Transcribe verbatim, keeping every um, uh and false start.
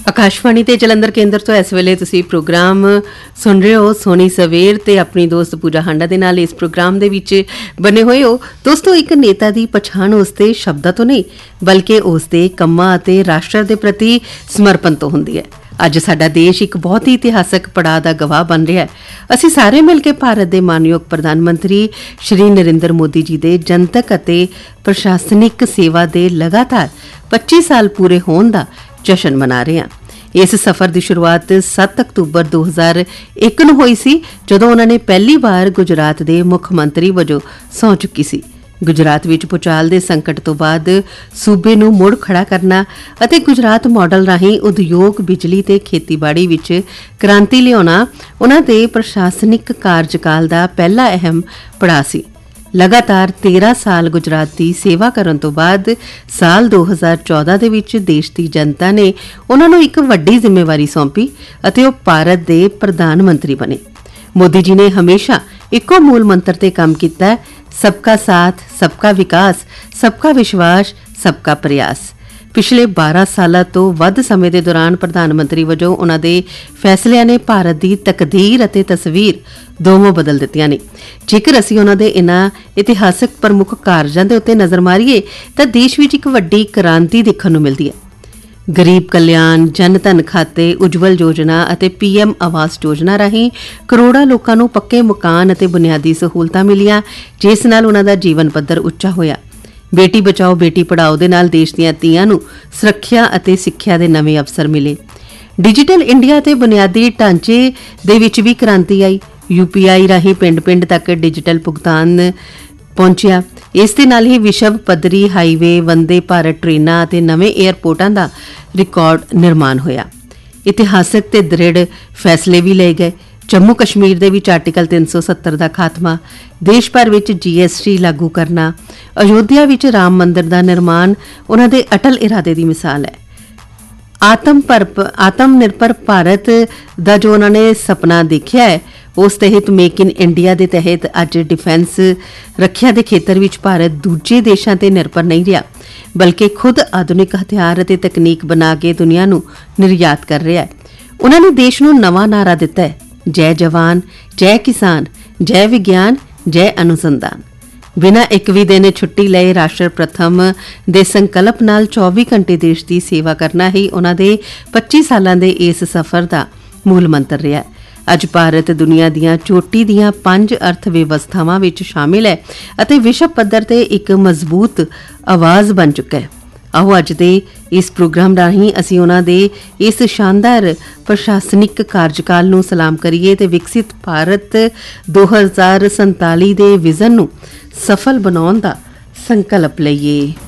आकाशवाणी ते जलंधर केंद्र तो इस वेले तुसी प्रोग्राम सुन रहे हो सोनी सवेर ते अपनी दोस्त पूजा हांडा दे नाल इस प्रोग्राम दे विच बने होए हो। दोस्तों, एक नेता दी पछाण उसदे शब्दां तो नहीं बल्कि उसदे कम्मां अते राष्ट्र दे प्रति समर्पण तो हुंदी है। अज साडा देश एक बहुत ही इतिहासक पड़ाव दा गवाह बन रहा है। असीं सारे मिल के भारत दे मानयोग प्रधानमंत्री श्री नरेंद्र मोदी जी दे जनतक अते प्रशासनिक सेवा दे लगातार पच्चीस साल पूरे होण दा जश्न मना रहे हैं। इस सफर की शुरुआत सत्त अक्तूबर दो हज़ार एक नूं होई सी, जदों उन्हां ने पहली बार गुजरात दे मुख मंत्री वजों सौं चुकी सी। गुजरात विच भूचाल दे संकट तो बाद सूबे नूं मुड़ खड़ा करना अते गुजरात मॉडल राहीं उद्योग, बिजली ते खेतीबाड़ी विच क्रांति लियाउणा उन्हां दे प्रशासनिक कार्यकाल दा पहला अहम पड़ाव सी। लगातार तेरह साल गुजरात की सेवा करन तो बाद साल दो हज़ार चौदह दे विच देश की जनता ने उन्हां नूं एक वड्डी जिम्मेवारी सौंपी अते ओह भारत दे प्रधान मंत्री बने। मोदी जी ने हमेशा इक्को मूल मंत्र ते काम कीता है, सबका साथ, सबका विकास, सबका विश्वास, सबका प्रयास। पिछले बारह साल तो वध समय के दौरान प्रधानमंत्री वजों उन्हां दे फैसलिਆਂ ने भारत की तकदीर अते तस्वीर दोवों बदल दित्तियां ने। जेकर असीं उन्हां दे इन्हां इतिहासक प्रमुख कारजां दे उत्ते नज़र मारीए तां देश विच एक वड्डी क्रांति देखण नूं मिलदी है। गरीब कल्याण, जन धन खाते, उज्जवल योजना अते पीएम आवास योजना राहीं करोड़ां लोकां नूं पक्के मकान अते बुनियादी सहूलतां मिलियां, जिस नाल उन्हां दा जीवन पੱਧਰ ਉੱਚਾ होया। बेटी बचाओ बेटी पढ़ाओ दे नाल देश दीआं धीआं नूं सुरੱਖਿਆ ਅਤੇ ਸਿੱਖਿਆ ਦੇ ਨਵੇਂ ਅਵਸਰ ਮਿਲੇ। डिजिटल इंडिया ते बुनियादी ढांचे दे विच भी क्रांति आई। यूपीआई राहीं पिंड पिंड तक डिजिटल भुगतान पहुंचिया। इस दे नाल ही विश्व पद्धरी हाईवे, वंदे भारत ट्रेनां ते नਵੇਂ एयरपोर्टां दा रिकॉर्ड निर्माण होया। इतिहासक ते दृढ़ फैसले भी लए गए। जम्मू कश्मीर दे विच आर्टिकल तीन सौ सत्तर का खात्मा, देश भर विच जीएसटी लागू करना, अयोध्या विच राम मंदिर का निर्माण उन्हां दे अटल इरादे की मिसाल है। आत्म पर आत्म निर्भर भारत का जो उन्होंने सपना देखा है, उस तहत मेक इन इंडिया के तहत अज डिफेंस रखिया के खेतर विच भारत दूजे देशों ते निर्भर नहीं रहा, बल्कि खुद आधुनिक हथियार अते तकनीक बना के दुनिया नूं निर्यात कर रहा है। उन्होंने देश नूं नवां नारा दिता है, जय जवान, जय किसान, जय विज्ञान, जय अनुसंधान। बिना एक भी दिन छुट्टी लए राष्ट्र प्रथम दे संकल्प नाल चौबीस घंटे देश की सेवा करना ही उन्हां दे पच्चीस सालां दे इस सफर का मूल मंत्र रहा है। अज भारत दुनिया दीआं चोटी दीआं पंज अर्थ व्यवस्थावां विच शामिल है अते विश्व पੱਧਰ ते एक मजबूत आवाज़ बन चुका है। आओ अज दे इस प्रोग्राम राहीं असीं उन्हां दे इस शानदार प्रशासनिक कार्यकाल नूं सलाम करिए ते विकसित भारत दो हज़ार संताली दे विजन नूं सफल बनाउण दा संकल्प लईए।